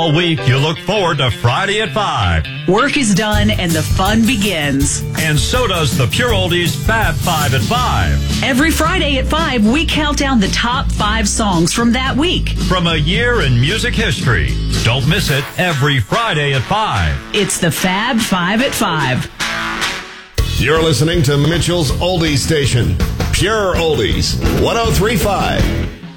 All week, you look forward to Friday at 5. Work is done and the fun begins. And so does the Pure Oldies Fab 5 at 5. Every Friday at 5, we count down the top 5 songs from that week. From a year in music history. Don't miss it every Friday at 5. It's the Fab 5 at 5. You're listening to Mitchell's Oldies Station. Pure Oldies, 103.5.